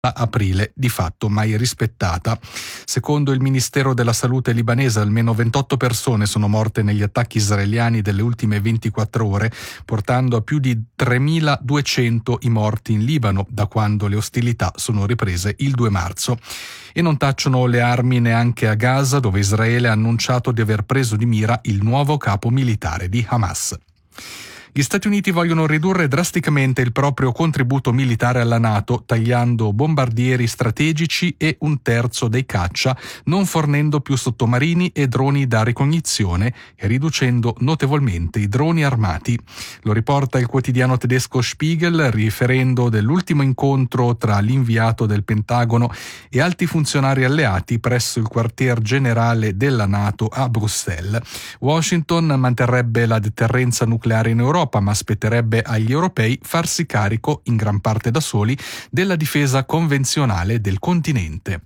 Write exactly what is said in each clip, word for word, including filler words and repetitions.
aprile, di fatto mai rispettata. Secondo il Ministero della Salute libanese, almeno ventotto persone sono morte negli attacchi israeliani delle ultime ventiquattro ore, portando a più di tremiladuecento i morti in Libano da quando le ostilità sono riprese il due marzo. E non tacciono le armi neanche a Gaza, dove Israele ha annunciato di aver preso di mira il nuovo capo militare di Hamas. Gli Stati Uniti vogliono ridurre drasticamente il proprio contributo militare alla NATO, tagliando bombardieri strategici e un terzo dei caccia, non fornendo più sottomarini e droni da ricognizione e riducendo notevolmente i droni armati. Lo riporta il quotidiano tedesco Spiegel, riferendo dell'ultimo incontro tra l'inviato del Pentagono e alti funzionari alleati presso il quartier generale della NATO a Bruxelles. Washington manterrebbe la deterrenza nucleare in Europa, ma aspetterebbe agli europei farsi carico, in gran parte da soli, della difesa convenzionale del continente.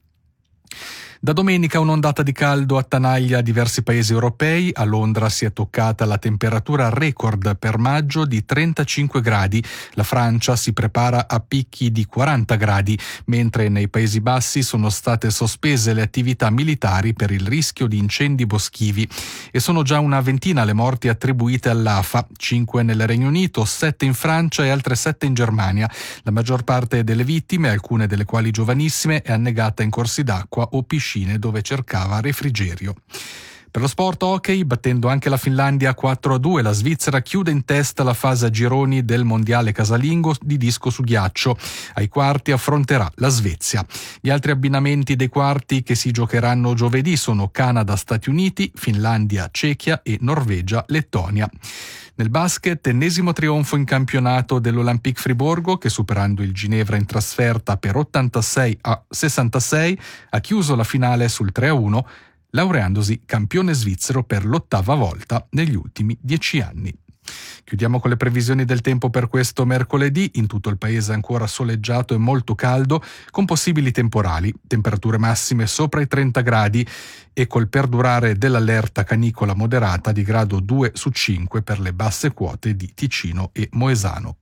Da domenica un'ondata di caldo attanaglia diversi paesi europei. A Londra si è toccata la temperatura record per maggio di trentacinque gradi. La Francia si prepara a picchi di quaranta gradi, mentre nei Paesi Bassi sono state sospese le attività militari per il rischio di incendi boschivi. E sono già una ventina le morti attribuite all'A F A, cinque nel Regno Unito, sette in Francia e altre sette in Germania. La maggior parte delle vittime, alcune delle quali giovanissime, è annegata in corsi d'acqua o piscine dove cercava refrigerio. Per lo sport hockey, battendo anche la Finlandia quattro a due, la Svizzera chiude in testa la fase a gironi del mondiale casalingo di disco su ghiaccio. Ai quarti affronterà la Svezia. Gli altri abbinamenti dei quarti che si giocheranno giovedì sono Canada-Stati Uniti, Finlandia-Cechia e Norvegia-Lettonia. Nel basket, ennesimo trionfo in campionato dell'Olympique Friburgo, che superando il Ginevra in trasferta per ottantasei a sessantasei ha chiuso la finale sul tre a uno, laureandosi campione svizzero per l'ottava volta negli ultimi dieci anni. Chiudiamo con le previsioni del tempo per questo mercoledì. In tutto il paese ancora soleggiato e molto caldo, con possibili temporali, temperature massime sopra i trenta gradi e col perdurare dell'allerta canicola moderata di grado due su cinque per le basse quote di Ticino e Moesano.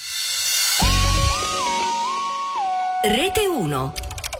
Rete uno.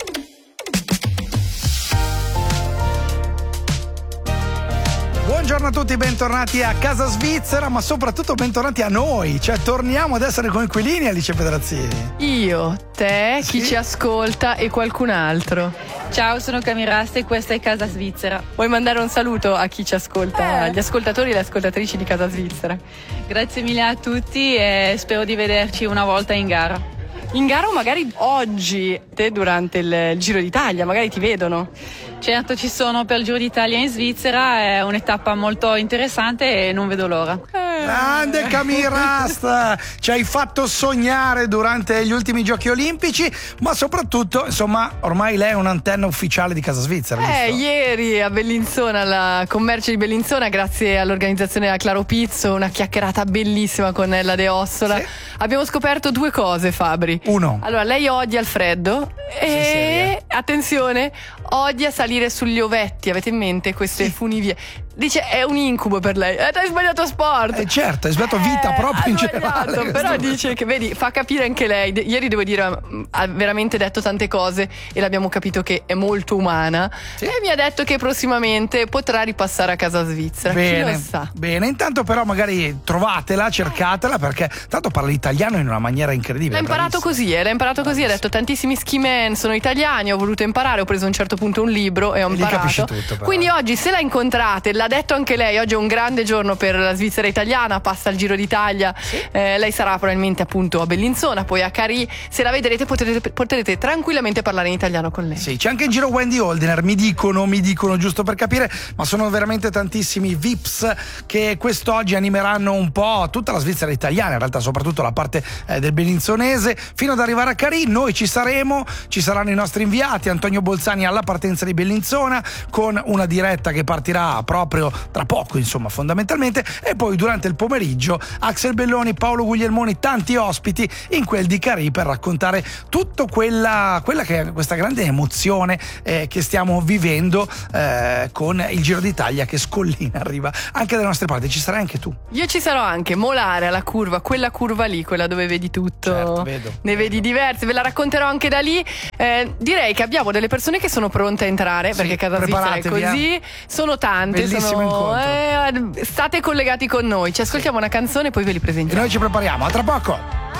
Buongiorno a tutti, bentornati a Casa Svizzera, ma soprattutto bentornati a noi, cioè torniamo ad essere coinquilini, Alice Pedrazzini. Io, te, Sì. chi ci ascolta e qualcun altro. Ciao, sono Camirasta e questa è Casa Svizzera. Vuoi mandare un saluto a chi ci ascolta, Eh. agli ascoltatori e le ascoltatrici di Casa Svizzera? Grazie mille a tutti e spero di vederci una volta in gara. In gara o magari oggi, te durante il, il Giro d'Italia, magari ti vedono. Certo, ci sono per il Giro d'Italia in Svizzera, è un'etappa molto interessante e non vedo l'ora. Grande Camirasta, ci hai fatto sognare durante gli ultimi Giochi Olimpici, ma soprattutto, insomma, ormai lei è un'antenna ufficiale di Casa Svizzera. Eh, giusto? ieri a Bellinzona, alla commercio di Bellinzona, grazie all'organizzazione della Claro Pizzo, una chiacchierata bellissima con Ella De Ossola. Sì. Abbiamo scoperto due cose, Fabri. Uno. Allora, lei odia il freddo e, attenzione, odia salire sugli ovetti. Avete in mente queste Sì. funivie? Dice è un incubo per lei. Eh, hai sbagliato sport. Eh, certo, hai sbagliato vita Eh, proprio ha in sbagliato, generale. Però dice che, vedi, fa capire anche lei. De- Ieri devo dire, mh, ha veramente detto tante cose e l'abbiamo capito che è molto umana. Sì. E mi ha detto che prossimamente potrà ripassare a Casa Svizzera. Chi Bene, lo sa? bene, intanto però magari trovatela, cercatela, perché tanto parla italiano in una maniera incredibile. L'ha imparato bravissima. così, eh, l'ha imparato così, ha detto tantissimi ski man sono italiani, ho voluto imparare, ho preso a un certo punto un libro e ho E lì imparato. capisci tutto, però. Quindi oggi se la incontrate, l'ha detto anche lei, oggi è un grande giorno per la Svizzera italiana, passa il Giro d'Italia, eh, lei sarà probabilmente appunto a Bellinzona, poi a Carì, se la vedrete potrete, potrete tranquillamente parlare in italiano con lei. Sì, c'è anche in giro Wendy Holdener, mi dicono, mi dicono giusto per capire, ma sono veramente tantissimi V I Ps che quest'oggi animeranno un po' tutta la Svizzera italiana, in realtà soprattutto la parte eh, del bellinzonese, fino ad arrivare a Carì. Noi ci saremo, ci saranno i nostri inviati. invitati, Antonio Bolzani alla partenza di Bellinzona, con una diretta che partirà proprio tra poco, insomma, fondamentalmente, e poi durante il pomeriggio Axel Belloni, Paolo Guglielmoni, tanti ospiti in quel di Carì per raccontare tutto quella, quella che è questa grande emozione eh, che stiamo vivendo eh, con il Giro d'Italia che scollina, arriva anche dalle nostre parti. Ci sarai anche tu. Io ci sarò anche. Molare alla curva, quella curva lì, quella dove vedi tutto. Certo, vedo, ne vedo. vedi diverse, ve la racconterò anche da lì. Eh, direi che abbiamo delle persone che sono pronte a entrare, Sì, perché Casa Svizzera è così. eh. Sono tante. Bellissimo sono, incontro. eh, state collegati con noi. Ci ascoltiamo una canzone e poi ve li E presentiamo. noi ci prepariamo, a tra poco.